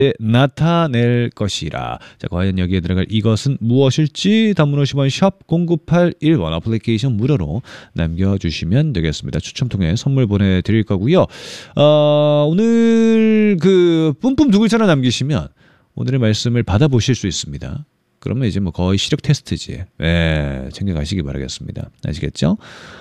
나타낼 것이라. 자, 과연 여기에 들어갈 이것은 무엇일지 단문 50원 샵 0981번 어플리케이션 무료로 남겨주시면 되겠습니다. 추첨 통해 선물 보내드릴 거고요. 오늘 그 뿜뿜 두 글자나 남기시면 오늘의 말씀을 받아보실 수 있습니다. 그러면 이제 뭐 거의 시력 테스트지. 네, 챙겨가시기 바라겠습니다. 아시겠죠?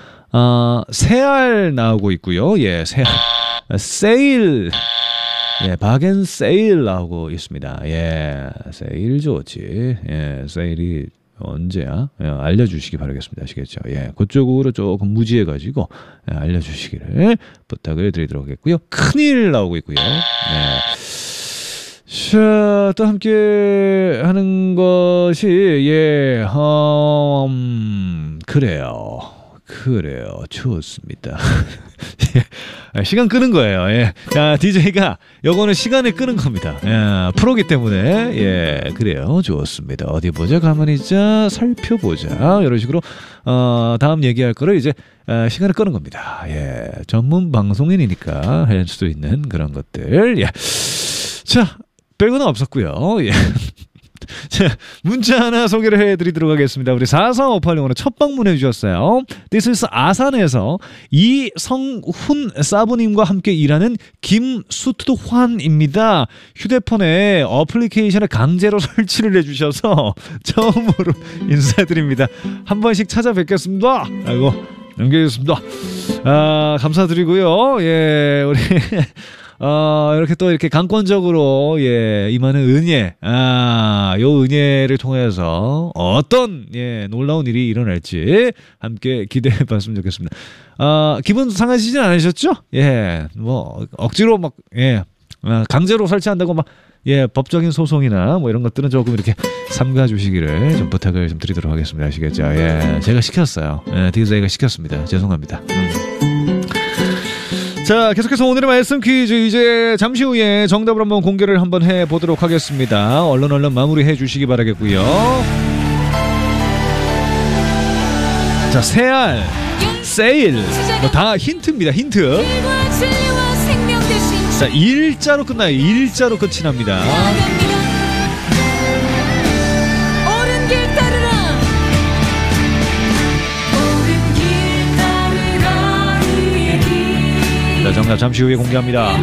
새알 나오고 있고요. 예, 새알. 세일. 예, 박앤 세일 나오고 있습니다. 예, 세일 좋지. 예, 세일이 언제야? 예, 알려주시기 바라겠습니다. 아시겠죠? 예, 그쪽으로 조금 무지해가지고 예, 알려주시기를 부탁을 드리도록 하겠고요. 큰일 나오고 있고요. 예. 자, 또 함께 하는 것이, 예, 그래요. 좋습니다. 시간 끄는 거예요. 예. 자, DJ가 요거는 시간을 끄는 겁니다. 예, 프로기 때문에, 예, 그래요. 좋습니다. 어디 보자, 가만히 있자, 살펴보자. 이런 식으로, 다음 얘기할 거를 이제, 시간을 끄는 겁니다. 예. 전문 방송인이니까 할 수도 있는 그런 것들. 예. 자, 별거는 없었고요. 예. 자, 문자 하나 소개를 해드리도록 하겠습니다. 우리 44586으로 첫 방문해 주셨어요. This is 아산에서 이성훈 사부님과 함께 일하는 김수트환입니다. 휴대폰에 어플리케이션을 강제로 설치를 해주셔서 처음으로 인사드립니다. 한 번씩 찾아뵙겠습니다. 아이고, 남겨주셨습니다. 감사드리고요. 예, 우리 이렇게 또 이렇게 강권적으로, 예, 임하는 은혜, 요 은혜를 통해서 어떤, 예, 놀라운 일이 일어날지 함께 기대해 봤으면 좋겠습니다. 기분 상하시진 않으셨죠? 예, 뭐, 억지로 막, 예, 강제로 설치한다고 막, 예, 법적인 소송이나 뭐 이런 것들은 조금 이렇게 삼가 주시기를 좀 부탁을 좀 드리도록 하겠습니다. 아시겠죠? 예, 제가 시켰어요. 예, DJ가 시켰습니다. 죄송합니다. 자, 계속해서 오늘의 말씀 퀴즈 이제 잠시 후에 정답을 한번 공개를 한번 해보도록 하겠습니다. 얼른 마무리해 주시기 바라겠고요. 자, 새알, 세일, 뭐 다 힌트입니다. 힌트. 자, 일자로 끝나요. 일자로 끝이 납니다. 정답 잠시 후에 공개합니다.